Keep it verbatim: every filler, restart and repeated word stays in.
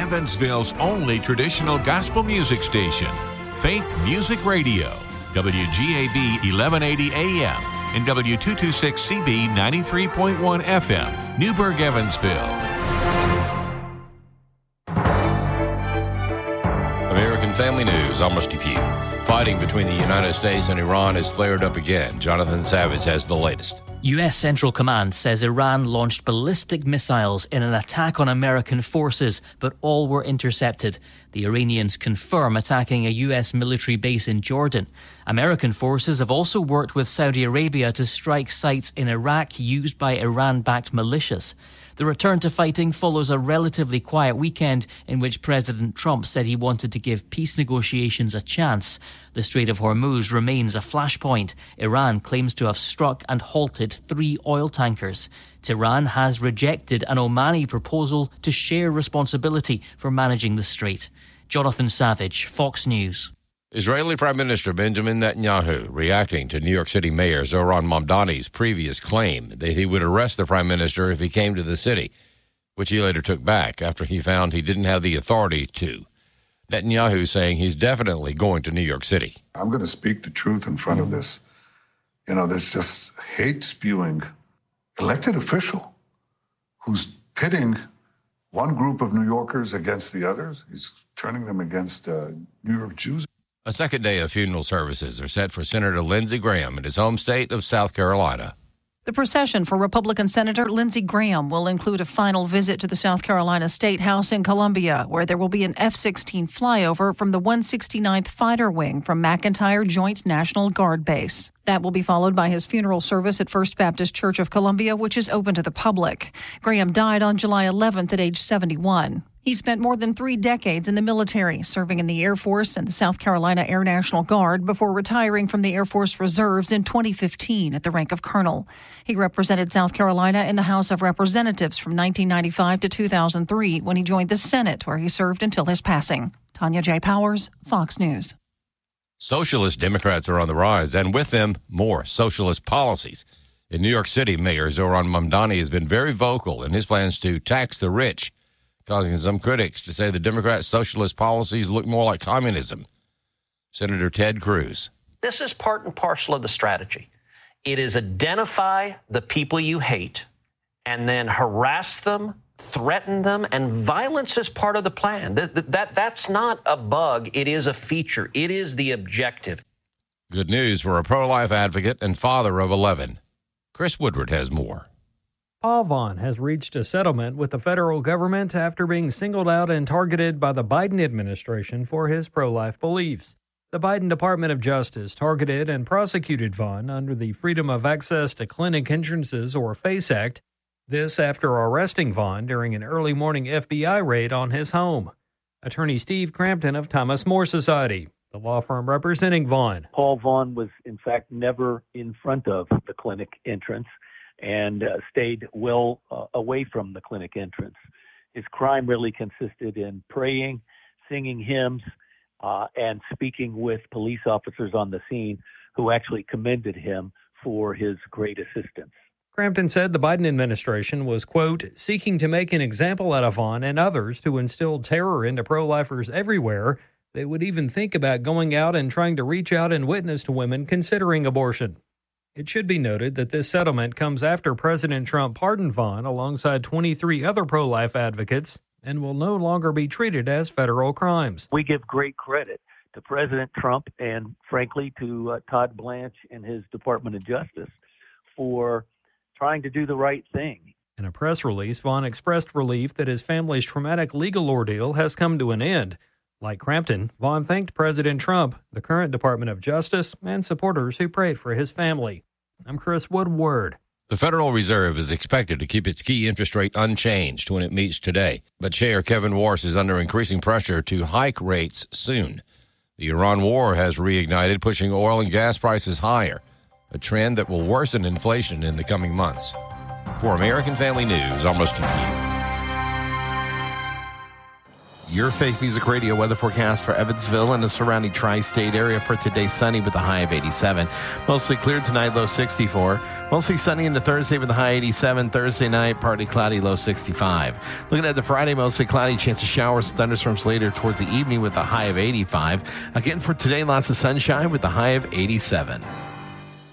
Evansville's only traditional gospel music station, Faith Music Radio, W G A B eleven eighty A M and W two twenty-six C B ninety-three point one F M, Newburgh, Evansville. American Family News, Amos Depew. Fighting between the United States and Iran has flared up again. Jonathan Savage has the latest. U S Central Command says Iran launched ballistic missiles in an attack on American forces, but all were intercepted. The Iranians confirm attacking a U S military base in Jordan. American forces have also worked with Saudi Arabia to strike sites in Iraq used by Iran-backed militias. The return to fighting follows a relatively quiet weekend in which President Trump said he wanted to give peace negotiations a chance. The Strait of Hormuz remains a flashpoint. Iran claims to have struck and halted three oil tankers. Tehran has rejected an Omani proposal to share responsibility for managing the strait. Jonathan Savage, Fox News. Israeli Prime Minister Benjamin Netanyahu reacting to New York City Mayor Zohran Mamdani's previous claim that he would arrest the Prime Minister if he came to the city, which he later took back after he found he didn't have the authority to. Netanyahu saying he's definitely going to New York City. I'm going to speak the truth in front of this. You know, there's just hate-spewing elected official who's pitting one group of New Yorkers against the others. He's turning them against uh, New York Jews. A second day of funeral services are set for Senator Lindsey Graham in his home state of South Carolina. The procession for Republican Senator Lindsey Graham will include a final visit to the South Carolina State House in Columbia, where there will be an F sixteen flyover from the one sixty-ninth Fighter Wing from McEntire Joint National Guard Base. That will be followed by his funeral service at First Baptist Church of Columbia, which is open to the public. Graham died on July eleventh at age seventy-one. He spent more than three decades in the military, serving in the Air Force and the South Carolina Air National Guard before retiring from the Air Force Reserves in twenty fifteen at the rank of colonel. He represented South Carolina in the House of Representatives from nineteen ninety-five to two thousand three when he joined the Senate, where he served until his passing. Tanya J. Powers, Fox News. Socialist Democrats are on the rise, and with them, more socialist policies. In New York City, Mayor Zohran Mamdani has been very vocal in his plans to tax the rich, causing some critics to say the Democrats' socialist policies look more like communism. Senator Ted Cruz. This is part and parcel of the strategy. It is identify the people you hate and then harass them, threaten them, and violence is part of the plan. That, that, that's not a bug. It is a feature. It is the objective. Good news for a pro-life advocate and father of eleven. Chris Woodward has more. Paul Vaughn has reached a settlement with the federal government after being singled out and targeted by the Biden administration for his pro-life beliefs. The Biden Department of Justice targeted and prosecuted Vaughn under the Freedom of Access to Clinic Entrances, or FACE Act, this after arresting Vaughn during an early morning F B I raid on his home. Attorney Steve Crampton of Thomas More Society, the law firm representing Vaughn. Paul Vaughn was, in fact, never in front of the clinic entrance and uh, stayed well uh, away from the clinic entrance. His crime really consisted in praying, singing hymns, uh, and speaking with police officers on the scene who actually commended him for his great assistance. Crampton said the Biden administration was, quote, seeking to make an example out of Vaughn and others to instill terror into pro-lifers everywhere. They would even think about going out and trying to reach out and witness to women considering abortion. It should be noted that this settlement comes after President Trump pardoned Vaughn alongside twenty-three other pro-life advocates and will no longer be treated as federal crimes. We give great credit to President Trump and, frankly, to uh, Todd Blanche and his Department of Justice for trying to do the right thing. In a press release, Vaughn expressed relief that his family's traumatic legal ordeal has come to an end. Like Crampton, Vaughn thanked President Trump, the current Department of Justice, and supporters who prayed for his family. I'm Chris Woodward. The Federal Reserve is expected to keep its key interest rate unchanged when it meets today, but Chair Kevin Warsh is under increasing pressure to hike rates soon. The Iran war has reignited, pushing oil and gas prices higher, a trend that will worsen inflation in the coming months. For American Family News, Amos Depew. Your Faith Music Radio weather forecast for Evansville and the surrounding tri-state area for today: sunny with a high of eighty-seven. Mostly clear tonight, low sixty-four. Mostly sunny into Thursday with a high eighty-seven. Thursday night, partly cloudy, low sixty-five. Looking at the Friday, mostly cloudy, chance of showers and thunderstorms later towards the evening with a high of eighty-five. Again for today, lots of sunshine with a high of eighty-seven.